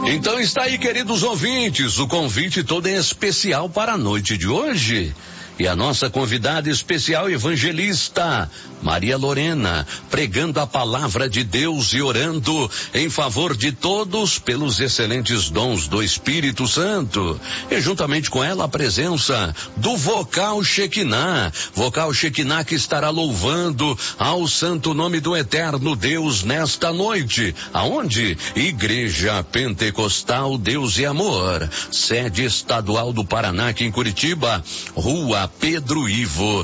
Então está aí, queridos ouvintes, o convite todo em especial para a noite de hoje. E a nossa convidada especial, evangelista Maria Lorena, pregando a palavra de Deus e orando em favor de todos pelos excelentes dons do Espírito Santo. E juntamente com ela a presença do Vocal Shekinah que estará louvando ao santo nome do eterno Deus nesta noite. Aonde? Igreja Pentecostal Deus e Amor, sede estadual do Paraná, aqui em Curitiba, Rua Pedro Ivo,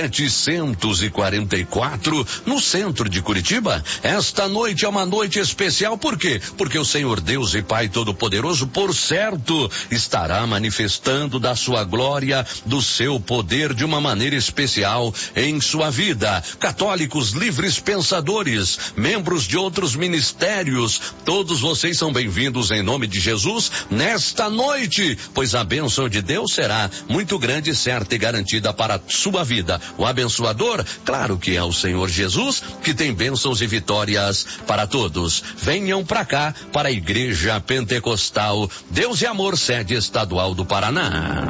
744, no centro de Curitiba. Esta noite é uma noite especial, por quê? Porque o Senhor Deus e Pai Todo-Poderoso, por certo, estará manifestando da sua glória, do seu poder de uma maneira especial em sua vida. Católicos, livres pensadores, membros de outros ministérios, todos vocês são bem-vindos em nome de Jesus nesta noite, pois a bênção de Deus será muito grande, certa e garantida para a sua vida. O abençoador, claro que é o Senhor Jesus, que tem bênçãos e vitórias para todos. Venham para cá, para a Igreja Pentecostal Deus e Amor, sede estadual do Paraná.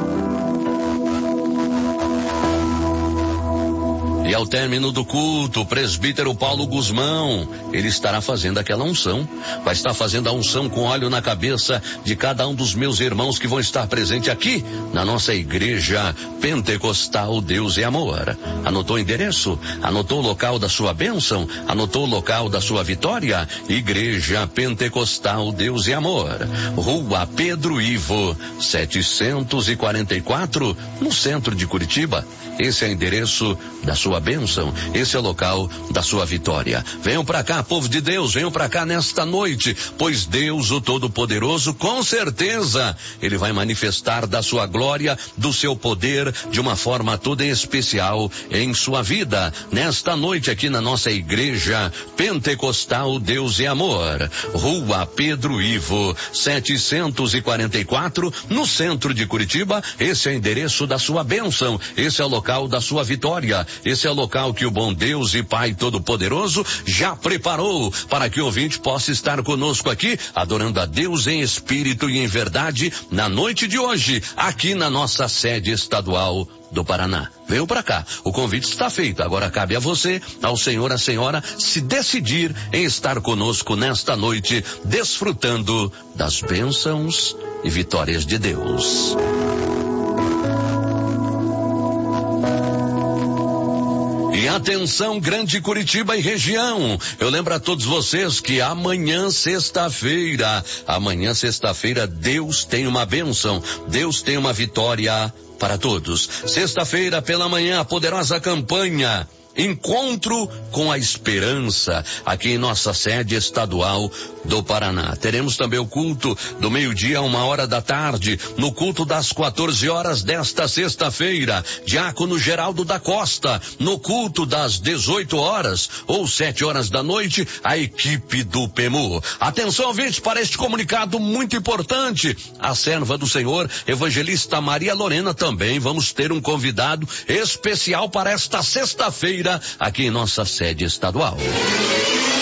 E ao término do culto, o presbítero Paulo Guzmão, ele estará fazendo aquela unção, vai estar fazendo a unção com óleo na cabeça de cada um dos meus irmãos que vão estar presentes aqui na nossa Igreja Pentecostal Deus e Amor. Anotou o endereço? Anotou o local da sua bênção? Anotou o local da sua vitória? Igreja Pentecostal Deus e Amor, Rua Pedro Ivo, 744, no centro de Curitiba. Esse é o endereço da sua bênção, esse é o local da sua vitória. Venham para cá, povo de Deus, venham para cá nesta noite, pois Deus, o Todo-Poderoso, com certeza, ele vai manifestar da sua glória, do seu poder, de uma forma toda especial em sua vida. Nesta noite aqui na nossa Igreja Pentecostal Deus e Amor, Rua Pedro Ivo, 744, no centro de Curitiba. Esse é o endereço da sua bênção, esse é o local da sua vitória, esse é o local que o bom Deus e Pai Todo-Poderoso já preparou para que o ouvinte possa estar conosco aqui, adorando a Deus em espírito e em verdade, na noite de hoje, aqui na nossa sede estadual do Paraná. Veio para cá, o convite está feito, agora cabe a você, ao senhor, à senhora, se decidir em estar conosco nesta noite, desfrutando das bênçãos e vitórias de Deus. E atenção, Grande Curitiba e região, eu lembro a todos vocês que amanhã sexta-feira, Deus tem uma bênção, Deus tem uma vitória para todos. Sexta-feira pela manhã, a poderosa campanha Encontro com a Esperança, aqui em nossa sede estadual do Paraná. Teremos também o culto do meio-dia a 1h da tarde, no culto das 14 horas desta sexta-feira, Diácono Geraldo da Costa, no culto das 18 horas ou 7 horas da noite, a equipe do PEMU. Atenção, ouvintes, para este comunicado muito importante, a serva do Senhor, evangelista Maria Lorena, também vamos ter um convidado especial para esta sexta-feira aqui em nossa sede estadual.